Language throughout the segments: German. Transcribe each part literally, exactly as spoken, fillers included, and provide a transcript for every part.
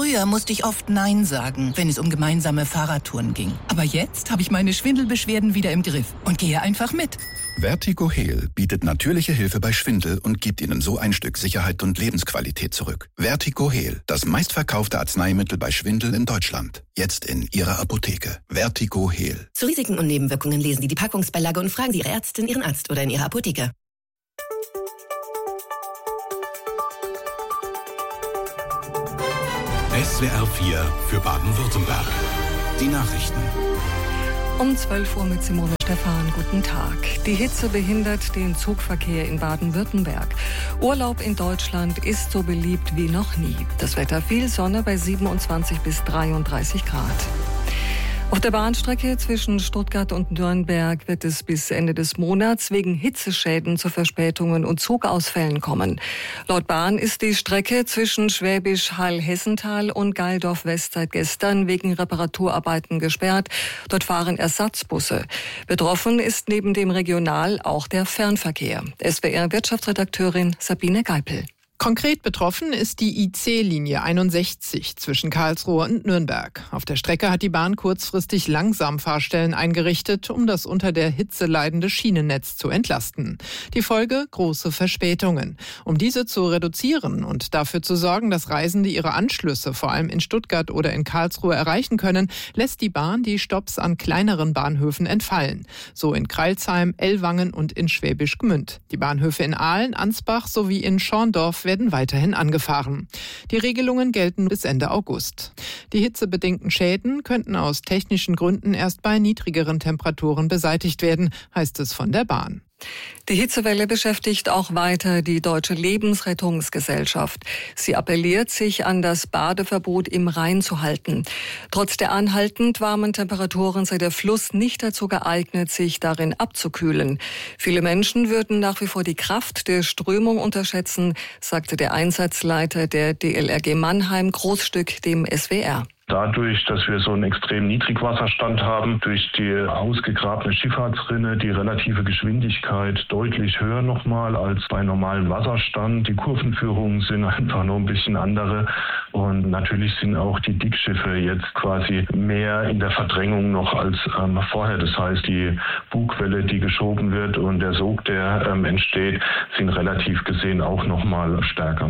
Früher musste ich oft Nein sagen, wenn es um gemeinsame Fahrradtouren ging. Aber jetzt habe ich meine Schwindelbeschwerden wieder im Griff und gehe einfach mit. Vertigo Heal bietet natürliche Hilfe bei Schwindel und gibt Ihnen so ein Stück Sicherheit und Lebensqualität zurück. Vertigo Heal, das meistverkaufte Arzneimittel bei Schwindel in Deutschland. Jetzt in Ihrer Apotheke. Vertigo Heal. Zu Risiken und Nebenwirkungen lesen Sie die Packungsbeilage und fragen Sie Ihre Ärztin, Ihren Arzt oder in Ihrer Apotheke. S W R vier für Baden-Württemberg. Die Nachrichten. Um zwölf Uhr mit Simone Stephan. Guten Tag. Die Hitze behindert den Zugverkehr in Baden-Württemberg. Urlaub in Deutschland ist so beliebt wie noch nie. Das Wetter viel Sonne bei siebenundzwanzig bis dreiunddreißig Grad. Auf der Bahnstrecke zwischen Stuttgart und Nürnberg wird es bis Ende des Monats wegen Hitzeschäden zu Verspätungen und Zugausfällen kommen. Laut Bahn ist die Strecke zwischen Schwäbisch Hall-Hessenthal und Gaildorf-West seit gestern wegen Reparaturarbeiten gesperrt. Dort fahren Ersatzbusse. Betroffen ist neben dem Regional- auch der Fernverkehr. S W R-Wirtschaftsredakteurin Sabine Geipel. Konkret betroffen ist die I C-Linie einundsechzig zwischen Karlsruhe und Nürnberg. Auf der Strecke hat die Bahn kurzfristig Langsamfahrstellen eingerichtet, um das unter der Hitze leidende Schienennetz zu entlasten. Die Folge: große Verspätungen. Um diese zu reduzieren und dafür zu sorgen, dass Reisende ihre Anschlüsse vor allem in Stuttgart oder in Karlsruhe erreichen können, lässt die Bahn die Stopps an kleineren Bahnhöfen entfallen. So in Crailsheim, Ellwangen und in Schwäbisch Gmünd. Die Bahnhöfe in Aalen, Ansbach sowie in Schorndorf werden weiterhin angefahren. Die Regelungen gelten bis Ende August. Die hitzebedingten Schäden könnten aus technischen Gründen erst bei niedrigeren Temperaturen beseitigt werden, heißt es von der Bahn. Die Hitzewelle beschäftigt auch weiter die Deutsche Lebensrettungsgesellschaft. Sie appelliert, sich an das Badeverbot im Rhein zu halten. Trotz der anhaltend warmen Temperaturen sei der Fluss nicht dazu geeignet, sich darin abzukühlen. Viele Menschen würden nach wie vor die Kraft der Strömung unterschätzen, sagte der Einsatzleiter der D L R G Mannheim Großstück dem S W R. Dadurch, dass wir so einen extremen Niedrigwasserstand haben, durch die ausgegrabene Schifffahrtsrinne, die relative Geschwindigkeit deutlich höher nochmal als bei normalem Wasserstand. Die Kurvenführungen sind einfach nur ein bisschen andere. Und natürlich sind auch die Dickschiffe jetzt quasi mehr in der Verdrängung noch als ähm, vorher. Das heißt, die Bugwelle, die geschoben wird und der Sog, der ähm, entsteht, sind relativ gesehen auch nochmal stärker.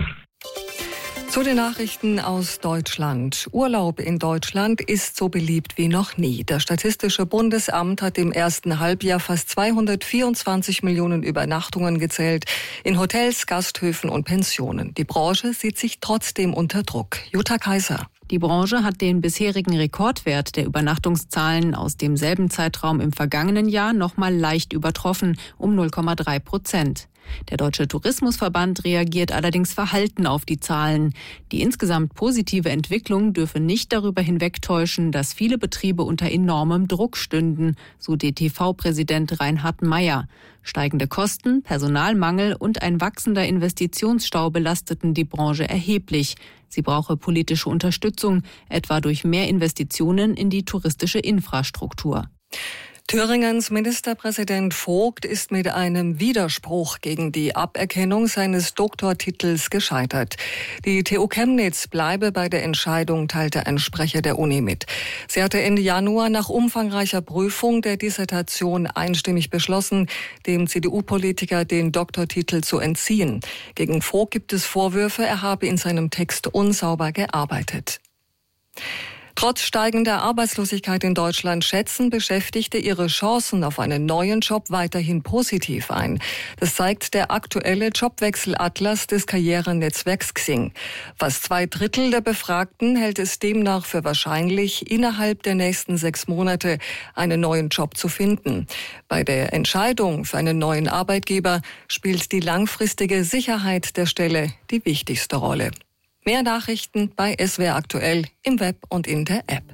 Zu den Nachrichten aus Deutschland. Urlaub in Deutschland ist so beliebt wie noch nie. Das Statistische Bundesamt hat im ersten Halbjahr fast zweihundertvierundzwanzig Millionen Übernachtungen gezählt in Hotels, Gasthöfen und Pensionen. Die Branche sieht sich trotzdem unter Druck. Jutta Kaiser. Die Branche hat den bisherigen Rekordwert der Übernachtungszahlen aus demselben Zeitraum im vergangenen Jahr noch mal leicht übertroffen, um null Komma drei Prozent. Der Deutsche Tourismusverband reagiert allerdings verhalten auf die Zahlen. Die insgesamt positive Entwicklung dürfe nicht darüber hinwegtäuschen, dass viele Betriebe unter enormem Druck stünden, so D T V-Präsident Reinhard Meyer. Steigende Kosten, Personalmangel und ein wachsender Investitionsstau belasteten die Branche erheblich. Sie brauche politische Unterstützung, etwa durch mehr Investitionen in die touristische Infrastruktur. Thüringens Ministerpräsident Vogt ist mit einem Widerspruch gegen die Aberkennung seines Doktortitels gescheitert. Die T U Chemnitz bleibe bei der Entscheidung, teilte ein Sprecher der Uni mit. Sie hatte Ende Januar nach umfangreicher Prüfung der Dissertation einstimmig beschlossen, dem C D U-Politiker den Doktortitel zu entziehen. Gegen Vogt gibt es Vorwürfe, er habe in seinem Text unsauber gearbeitet. Trotz steigender Arbeitslosigkeit in Deutschland schätzen Beschäftigte ihre Chancen auf einen neuen Job weiterhin positiv ein. Das zeigt der aktuelle Jobwechselatlas des Karrierenetzwerks Xing. Fast zwei Drittel der Befragten hält es demnach für wahrscheinlich, innerhalb der nächsten sechs Monate einen neuen Job zu finden. Bei der Entscheidung für einen neuen Arbeitgeber spielt die langfristige Sicherheit der Stelle die wichtigste Rolle. Mehr Nachrichten bei S W R aktuell im Web und in der App.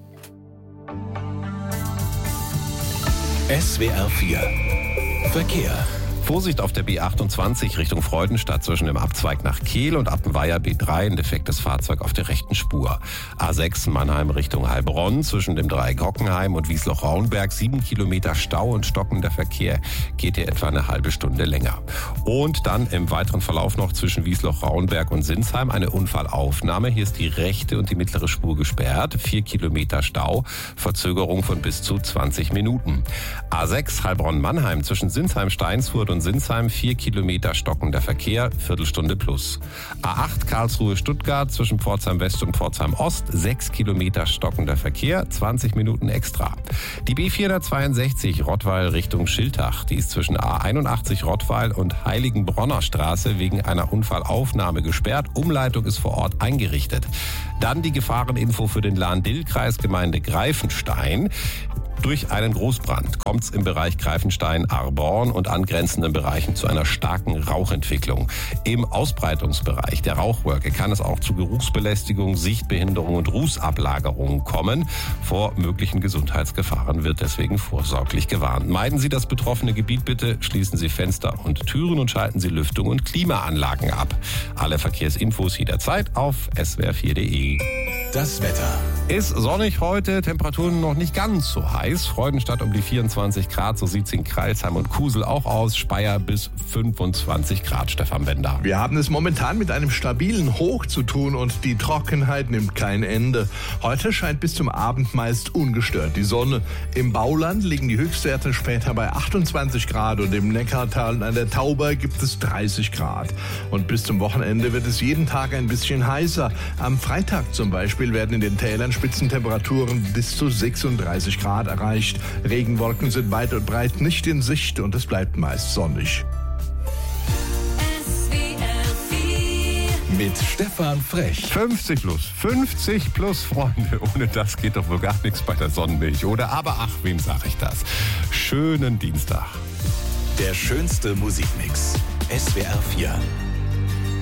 S W R vier Verkehr. Vorsicht auf der B achtundzwanzig Richtung Freudenstadt zwischen dem Abzweig nach Kehl und Appenweier B drei, ein defektes Fahrzeug auf der rechten Spur. A sechs Mannheim Richtung Heilbronn zwischen dem Dreieck Hockenheim und Wiesloch-Raunberg, sieben Kilometer Stau und stockender Verkehr, geht hier etwa eine halbe Stunde länger. Und dann im weiteren Verlauf noch zwischen Wiesloch-Raunberg und Sinsheim eine Unfallaufnahme. Hier ist die rechte und die mittlere Spur gesperrt, vier Kilometer Stau, Verzögerung von bis zu zwanzig Minuten. A sechs Heilbronn-Mannheim zwischen Sinsheim-Steinsfurt und Sinsheim, vier Kilometer stockender Verkehr, Viertelstunde plus. A acht Karlsruhe-Stuttgart zwischen Pforzheim West und Pforzheim Ost, sechs Kilometer stockender Verkehr, zwanzig Minuten extra. Die B vierhundertzweiundsechzig Rottweil Richtung Schiltach, die ist zwischen A einundachtzig Rottweil und Heiligenbronner Straße wegen einer Unfallaufnahme gesperrt. Umleitung ist vor Ort eingerichtet. Dann die Gefahreninfo für den Lahn-Dill-Kreis, Gemeinde Greifenstein. Durch einen Großbrand kommt es im Bereich Greifenstein-Arborn und angrenzenden Bereichen zu einer starken Rauchentwicklung. Im Ausbreitungsbereich der Rauchwolke kann es auch zu Geruchsbelästigung, Sichtbehinderung und Rußablagerungen kommen. Vor möglichen Gesundheitsgefahren wird deswegen vorsorglich gewarnt. Meiden Sie das betroffene Gebiet bitte, schließen Sie Fenster und Türen und schalten Sie Lüftung und Klimaanlagen ab. Alle Verkehrsinfos jederzeit auf s w r vier punkt d e. Das Wetter. Ist sonnig heute, Temperaturen noch nicht ganz so heiß. Freudenstadt um die vierundzwanzig Grad, so sieht's in Crailsheim und Kusel auch aus. Speyer bis fünfundzwanzig Grad, Stefan Bender. Wir haben es momentan mit einem stabilen Hoch zu tun und die Trockenheit nimmt kein Ende. Heute scheint bis zum Abend meist ungestört die Sonne. Im Bauland liegen die Höchstwerte später bei achtundzwanzig Grad und im Neckartal und an der Tauber gibt es dreißig Grad. Und bis zum Wochenende wird es jeden Tag ein bisschen heißer. Am Freitag zum Beispiel werden in den Tälern Spitzentemperaturen bis zu sechsunddreißig Grad erreicht. Regenwolken sind weit und breit nicht in Sicht und es bleibt meist sonnig. Mit Stefan Frech. fünfzig plus, fünfzig plus, Freunde. Ohne das geht doch wohl gar nichts bei der Sonnenmilch, oder? Aber ach, wem sag ich das? Schönen Dienstag. Der schönste Musikmix. S W R vier.